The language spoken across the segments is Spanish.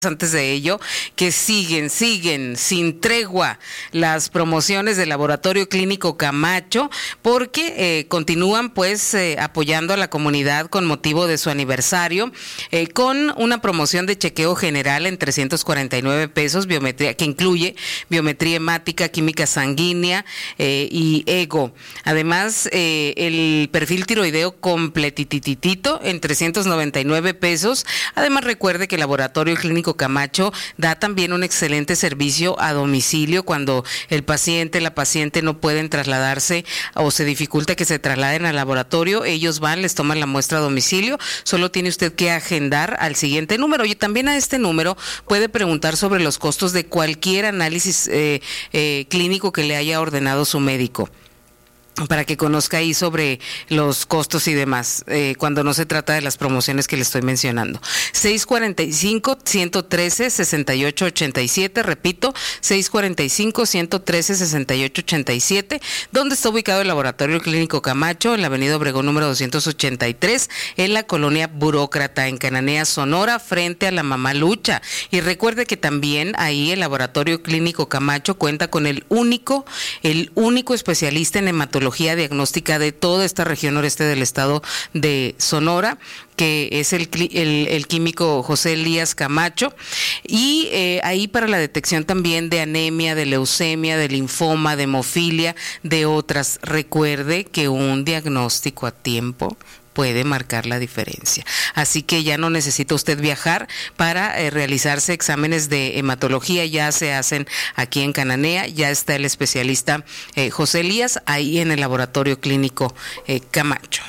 Antes de ello, que siguen sin tregua las promociones del Laboratorio Clínico Camacho, porque continúan pues apoyando a la comunidad con motivo de su aniversario, con una promoción de chequeo general en 349 pesos, biometría, que incluye biometría hemática, química sanguínea y ego. Además, el perfil tiroideo completititito en 399 pesos. Además, recuerde que el Laboratorio Clínico Camacho da también un excelente servicio a domicilio cuando el paciente, la paciente no pueden trasladarse o se dificulta que se trasladen al laboratorio. Ellos van, les toman la muestra a domicilio. Solo tiene usted que agendar al siguiente número, y también a este número puede preguntar sobre los costos de cualquier análisis clínico que le haya ordenado su médico, para que conozca ahí sobre los costos y demás, cuando no se trata de las promociones que le estoy mencionando. 645-113-6887, repito, 645-113-6887, donde está ubicado el Laboratorio Clínico Camacho, en la avenida Obregón número 283, en la colonia Burócrata, en Cananea, Sonora, frente a la Mamalucha. Y recuerde que también ahí el Laboratorio Clínico Camacho cuenta con el único especialista en hematología diagnóstica de toda esta región noreste del estado de Sonora, que es el químico José Elías Camacho, y ahí para la detección también de anemia, de leucemia, de linfoma, de hemofilia, de otras. Recuerde que un diagnóstico a tiempo puede marcar la diferencia. Así que ya no necesita usted viajar para realizarse exámenes de hematología, ya se hacen aquí en Cananea, ya está el especialista José Elías ahí en el Laboratorio Clínico Camacho.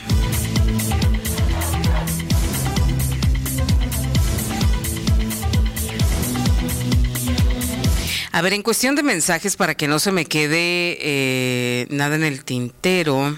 A ver, en cuestión de mensajes, para que no se me quede nada en el tintero,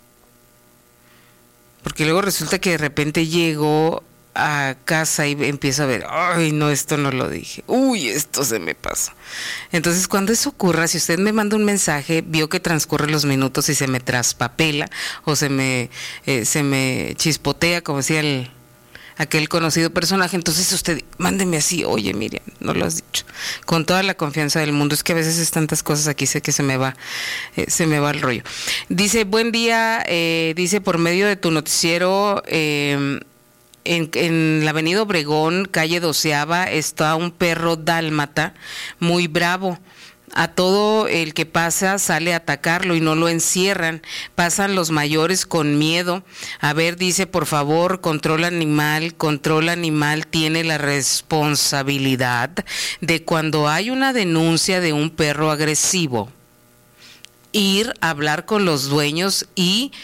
porque luego resulta que de repente llego a casa y empiezo a ver, ay, no, esto no lo dije, uy, esto se me pasó. Entonces, cuando eso ocurra, si usted me manda un mensaje, vio que transcurren los minutos y se me traspapela o se me chispotea, como decía aquel conocido personaje, entonces usted mándeme así, oye, Miriam, no lo has dicho, con toda la confianza del mundo. Es que a veces es tantas cosas aquí, sé que se me va el rollo. Dice, buen día, dice, por medio de tu noticiero, en la avenida Obregón, calle 12ª, está un perro dálmata muy bravo. A todo el que pasa sale a atacarlo y no lo encierran. Pasan los mayores con miedo. A ver, dice, por favor, Control Animal tiene la responsabilidad de, cuando hay una denuncia de un perro agresivo, ir a hablar con los dueños y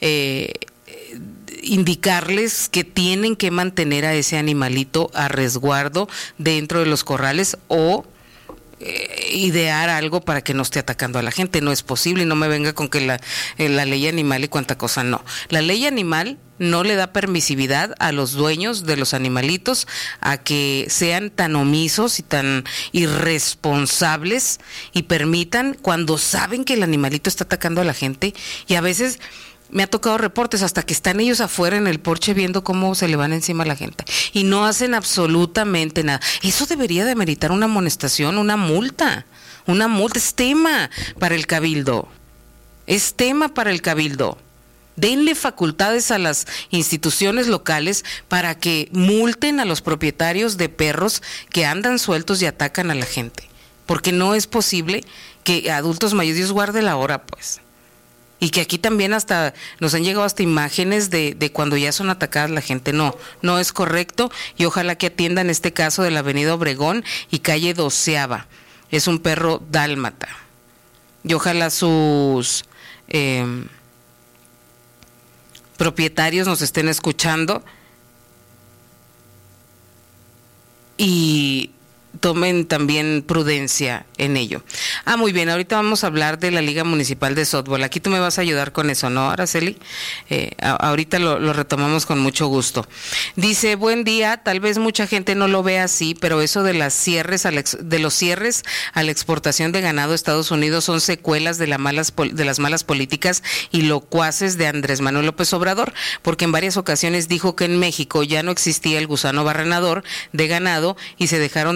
indicarles que tienen que mantener a ese animalito a resguardo dentro de los corrales, o idear algo para que no esté atacando a la gente. No es posible, y no me venga con que la ley animal y cuánta cosa, no. La ley animal no le da permisividad a los dueños de los animalitos a que sean tan omisos y tan irresponsables y permitan, cuando saben que el animalito está atacando a la gente. Y a veces me ha tocado reportes hasta que están ellos afuera en el porche viendo cómo se le van encima a la gente y no hacen absolutamente nada. Eso debería de meritar una amonestación, una multa. Es tema para el cabildo. Denle facultades a las instituciones locales para que multen a los propietarios de perros que andan sueltos y atacan a la gente. Porque no es posible que adultos mayores, Dios guarde la hora, pues. Y que aquí también hasta nos han llegado hasta imágenes de cuando ya son atacadas la gente. No es correcto, y ojalá que atiendan este caso de la avenida Obregón y calle 12ª. Es un perro dálmata. Y ojalá sus propietarios nos estén escuchando y tomen también prudencia en ello. Muy bien, ahorita vamos a hablar de la Liga Municipal de Softball. Aquí tú me vas a ayudar con eso, ¿no, Araceli? Ahorita lo retomamos con mucho gusto. Dice, buen día, tal vez mucha gente no lo vea así, pero eso de los cierres a la exportación de ganado a Estados Unidos son secuelas de las malas políticas y locuaces de Andrés Manuel López Obrador, porque en varias ocasiones dijo que en México ya no existía el gusano barrenador de ganado y se dejaron